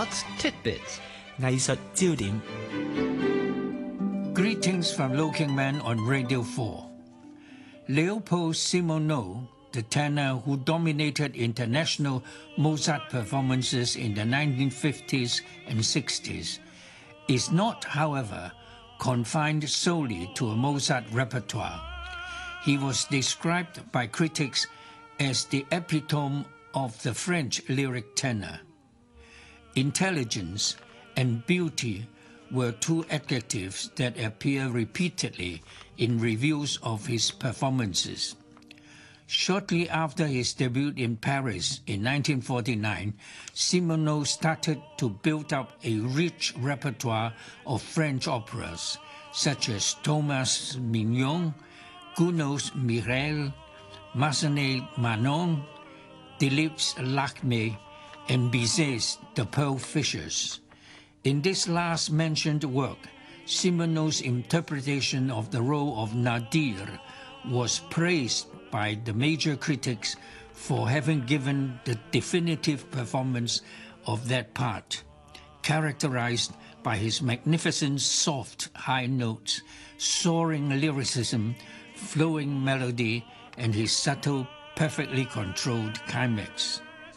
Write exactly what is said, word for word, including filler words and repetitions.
Arts Tidbits. 藝術焦點 Greetings from Looking Man on Radio four. Leopold Simoneau, the tenor who dominated international Mozart performances in the nineteen fifties and sixties, is not, however, confined solely to a Mozart repertoire. He was described by critics as the epitome of the French lyric tenor. Intelligence and beauty were two adjectives that appear repeatedly in reviews of his performances. Shortly after his debut in Paris in nineteen forty-nine, Simoneau started to build up a rich repertoire of French operas, such as Thomas Mignon, Gounod's Mireille, Massenet's Manon, Delibes' Lakmé, and Bizet's The Pearl Fishers. In this last-mentioned work, Simoneau's interpretation of the role of Nadir was praised by the major critics for having given the definitive performance of that part, characterized by his magnificent soft high notes, soaring lyricism, flowing melody, and his subtle, perfectly controlled climax.